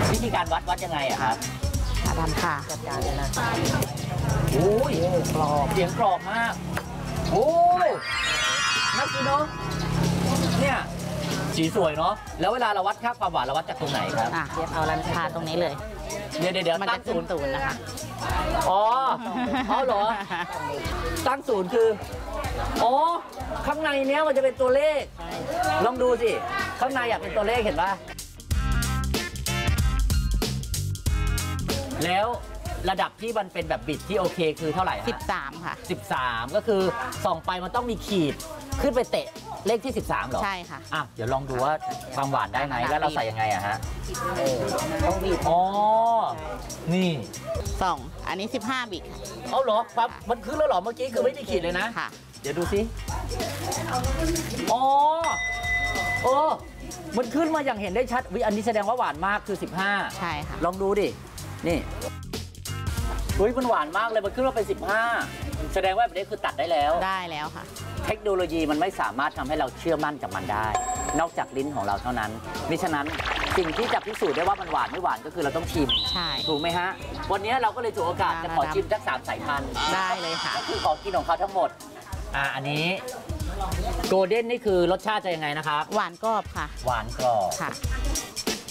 วิธีการวัดยังไงอะครับทำค่ะจัดการเลยนะโอ้ยกรอบเสียงกรอบมากโอ้ยน่ากินเนาะเนี่ยสีสวยเนาะแล้วเวลาเราวัดค่าความหวานเราวัดจากตรงไหนครับเทียบเอาแล้วทาตรงนี้เลยเดี๋ยวมันจะศูนย์นะคะอ๋อเหรอตั้งศูนย์คืออ๋อข้างในเนี้ยมันจะเป็นตัวเลขลองดูสิข้างในอยากเป็นตัวเลขเห็นป่ะแล้วระดับที่มันเป็นแบบบิดที่โอเคคือเท่าไหร่ 13ค่ะ 13ก็คือส่องไปมันต้องมีขีดขึ้นไปเตะเลขที่13เหรอใช่ค่ะเดี๋ยวลองดูว่าความหวานได้ไหมแล้วเราใส่ยังไงอะฮะต้องบีบอ๋อนี่อันนี้15บิกเอาเหรอครับมันขึ้นแล้วเหรอเมื่อกี้คือไม่มีขีดเลยนะค่ะเดี๋ยวดูสิอ๋อโอ้มันขึ้นมาอย่างเห็นได้ชัดอันนี้แสดงว่าหวานมากคือ15 ใช่ค่ะลองดูดินี่มันหวานมากเลยมันขึ้นมาเป็น15แสดงว่าแบบนี้คือตัดได้แล้วค่ะเทคโนโลยีมันไม่สามารถทำให้เราเชื่อมั่นกับมันได้นอกจากลิ้นของเราเท่านั้นมิฉะนั้นสิ่งที่จะพิสูจน์ได้ว่ามันหวานไม่หวานก็คือเราต้องชิมใช่ถูกไหมฮะวันนี้เราก็เลยถือโอกาสจะขอชิมสัก3 สายพันธุ์ได้เลยค่ะก็คือของกินของเขาทั้งหมดอันนี้โกลเด้นนี่คือรสชาติจะยังไงนะครับหวานกรอบค่ะหวานกรอบค่ะ